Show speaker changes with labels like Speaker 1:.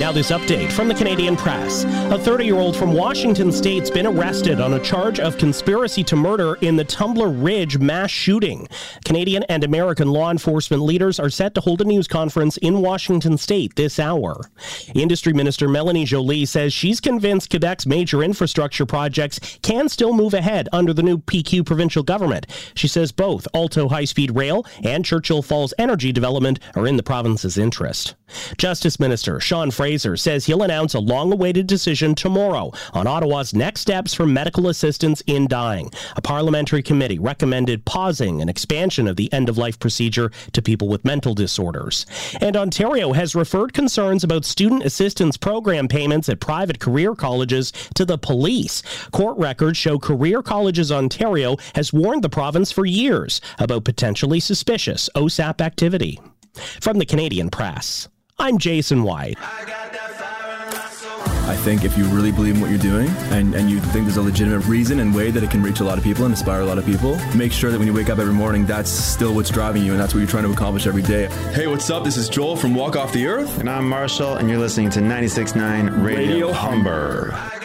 Speaker 1: Now this update from the Canadian Press. A 30-year-old from Washington State's been arrested on a charge of conspiracy to murder in the Tumbler Ridge mass shooting. Canadian and American law enforcement leaders are set to hold a news conference in Washington State this hour. Industry Minister Melanie Joly says she's convinced Quebec's major infrastructure projects can still move ahead under the new PQ provincial government. She says both Alto High-Speed Rail and Churchill Falls Energy Development are in the province's interest. Justice Minister Sean Fraser says he'll announce a long-awaited decision tomorrow on Ottawa's next steps for medical assistance in dying. A parliamentary committee recommended pausing an expansion of the end-of-life procedure to people with mental disorders. And Ontario has referred concerns about student assistance program payments at private career colleges to the police. Court records show Career Colleges Ontario has warned the province for years about potentially suspicious OSAP activity. From the Canadian Press, I'm Jason White.
Speaker 2: I think if you really believe in what you're doing and you think there's a legitimate reason and way that it can reach a lot of people and inspire a lot of people, make sure that when you wake up every morning, that's still what's driving you and that's what you're trying to accomplish every day. Hey, what's up? This is Joel from Walk Off the Earth.
Speaker 3: And I'm Marshall, and you're listening to 96.9 Radio Humber.